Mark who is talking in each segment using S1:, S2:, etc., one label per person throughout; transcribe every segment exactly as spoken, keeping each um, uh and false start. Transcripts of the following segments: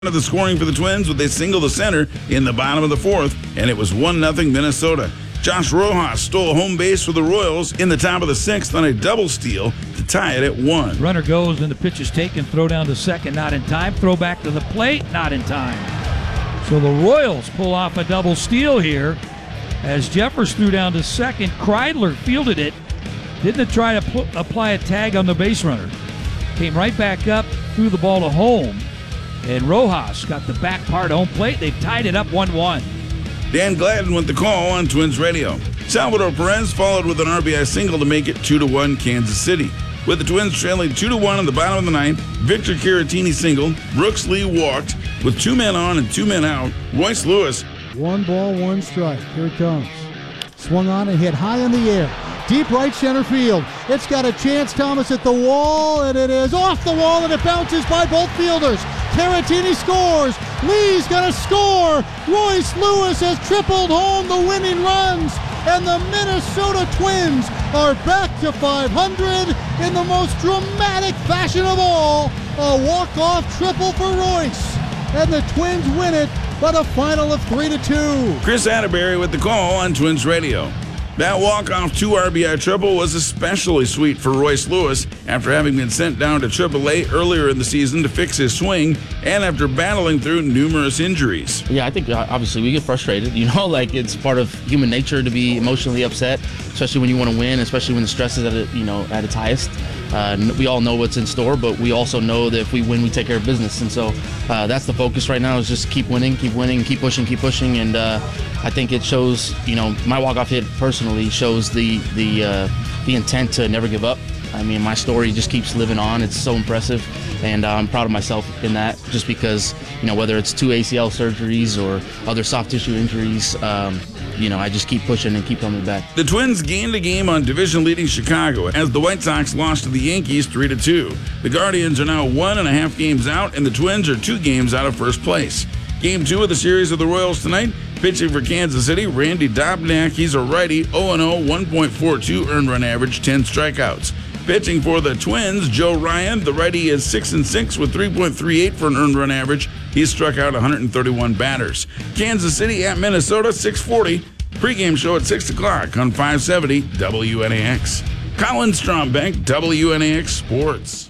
S1: Of the scoring for the Twins with a single to center in the bottom of the fourth, and it was one nothing Minnesota. Josh Rojas stole home base for the Royals in the top of the sixth on a double steal to tie it at one.
S2: Runner goes and the pitch is taken. Throw down to second, not in time. Throw back to the plate, not in time. So the Royals pull off a double steal here as Jeffers threw down to second. Kreidler fielded it. Didn't try to pl- apply a tag on the base runner. Came right back up, threw the ball to home. And Rojas got the back part home plate. They've tied it up one one.
S1: Dan Gladden with the call on Twins Radio. Salvador Perez followed with an R B I single to make it two to one Kansas City. With the Twins trailing two to one in the bottom of the ninth, Victor Caratini singled, Brooks Lee walked. With two men on and two men out, Royce Lewis.
S3: One ball, one strike. Here it comes. Swung on and hit high in the air. Deep right center field. It's got a chance, Thomas, at the wall, and it is off the wall, and it bounces by both fielders. Caratini scores. Lee's going to score. Royce Lewis has tripled home the winning runs, and the Minnesota Twins are back to five hundred in the most dramatic fashion of all. A walk-off triple for Royce, and the Twins win it by the final of three to two.
S1: Chris Atterbury with the call on Twins Radio. That walk-off two R B I triple was especially sweet for Royce Lewis after having been sent down to triple A earlier in the season to fix his swing and after battling through numerous injuries.
S4: Yeah, I think uh, obviously we get frustrated. You know, like it's part of human nature to be emotionally upset, especially when you want to win, especially when the stress is at a, you know at its highest. Uh, we all know what's in store, but we also know that if we win, we take care of business. And so uh, that's the focus right now is just keep winning, keep winning, keep pushing, keep pushing. And uh, I think it shows, you know, my walk-off hit personally shows the the uh, the intent to never give up. I mean, my story just keeps living on. It's so impressive, and uh, I'm proud of myself in that just because, you know, whether it's two A C L surgeries or other soft tissue injuries, um, you know, I just keep pushing and keep coming back.
S1: The Twins gained a game on division-leading Chicago as the White Sox lost to the Yankees three to two. The Guardians are now one and a half games out, and the Twins are two games out of first place. Game two of the series of the Royals tonight. Pitching for Kansas City, Randy Dobnak. He's a righty, oh and oh, one point four two earned run average, ten strikeouts. Pitching for the Twins, Joe Ryan. The righty is six and six with three point three eight for an earned run average. He's struck out one hundred thirty-one batters. Kansas City at Minnesota, six forty. Pre-game show at six o'clock on five seventy W N A X. Colin Strombeck, W N A X Sports.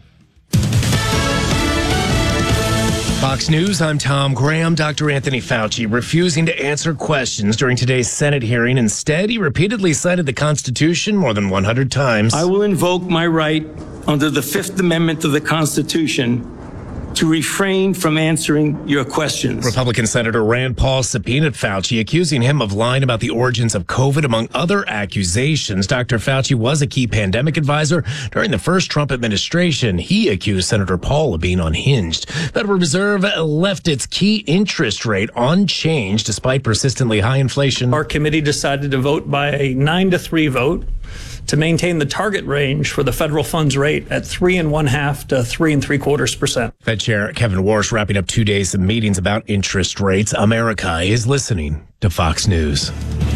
S5: Fox News, I'm Tom Graham. Doctor Anthony Fauci refusing to answer questions during today's Senate hearing. Instead, he repeatedly cited the Constitution more than one hundred times.
S6: I will invoke my right under the Fifth Amendment of the Constitution to refrain from answering your questions.
S5: Republican Senator Rand Paul subpoenaed Fauci, accusing him of lying about the origins of COVID, among other accusations. Doctor Fauci was a key pandemic advisor during the first Trump administration. He accused Senator Paul of being unhinged. Federal Reserve left its key interest rate unchanged despite persistently high inflation.
S7: Our committee decided to vote by a nine to three vote to maintain the target range for the federal funds rate at three and one half to three and three quarters percent.
S5: Fed Chair Kevin Warsh wrapping up two days of meetings about interest rates. America is listening to Fox News.